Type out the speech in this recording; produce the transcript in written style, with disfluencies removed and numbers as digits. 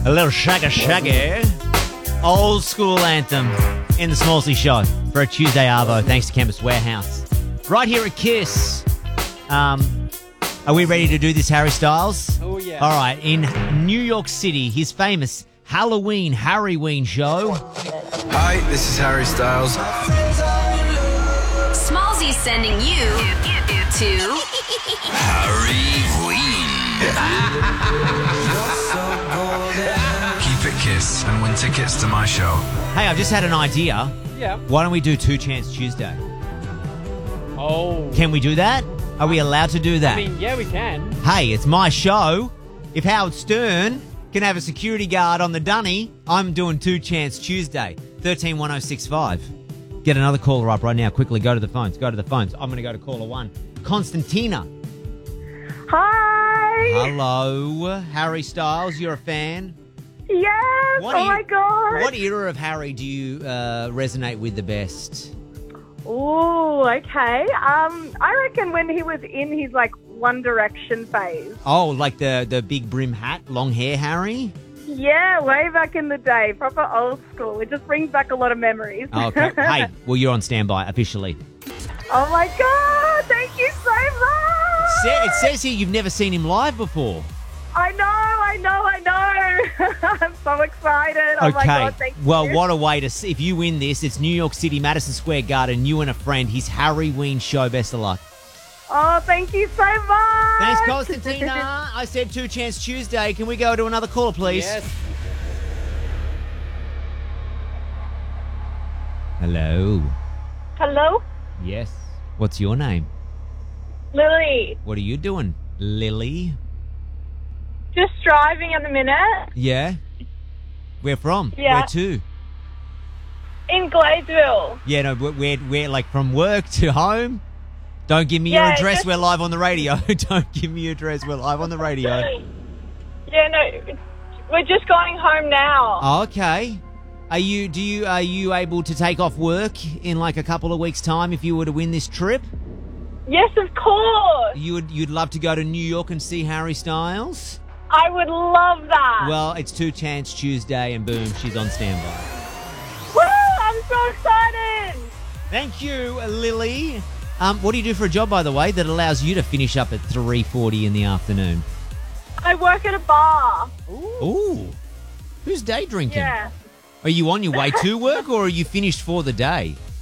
A little Shagga Shaggy. Old school anthem in the Smallsy Show for a Tuesday Arvo. Thanks to Campus Warehouse. Right here at Kiss. Are we ready to do this, Harry Styles? Oh, yeah. All right. In New York City, his famous Halloween Harryween show. Hi, this is Harry Styles. Smallsy's sending you to Harryween. Keep it Kiss and win tickets to my show. Hey, I've just had an idea. Yeah. Why don't we do Two Chance Tuesday? Oh. Can we do that? Are we allowed to do that? I mean, yeah, we can. Hey, it's my show. If Howard Stern can have a security guard on the dunny, I'm doing Two Chance Tuesday. 131065. Get another caller up right now. Quickly, go to the phones. I'm going to go to caller 1. Constantina. Hi. Hello. Harry Styles, you're a fan? Yes. My God. What era of Harry do you resonate with the best? Oh, okay. I reckon when he was in his One Direction phase. Oh, like the big brim hat, long hair Harry? Yeah, way back in the day, proper old school. It just brings back a lot of memories. Oh, okay. Hey, well, you're on standby officially. Oh my God! Thank you so much. It says here you've never seen him live before. I know. I'm so excited. Oh my God, thank you. Well, what a way to see. If you win this, it's New York City, Madison Square Garden, you and a friend, his Harryween show. Best of luck. Oh, thank you so much. Thanks, Constantina. I said Two Chance Tuesday. Can we go to another caller, please? Yes. Hello. Hello? Yes. What's your name? Lily. What are you doing, Lily? Just driving at the minute. Yeah. Where from? Yeah. Where to? In Gladesville. Yeah, no, we're like from work to home. Don't give me your address. We're live on the radio. Don't give me your address. We're live on the radio. Yeah, no, we're just going home now. Oh, okay. Are you able to take off work in like a couple of weeks' time if you were to win this trip? Yes, of course. You'd love to go to New York and see Harry Styles? I would love that. Well, it's Two Chance Tuesday and boom, she's on standby. Woo! I'm so excited. Thank you, Lily. What do you do for a job, by the way, that allows you to finish up at 3:40 in the afternoon? I work at a bar. Ooh. Who's day drinking? Yeah. Are you on your way to work or are you finished for the day?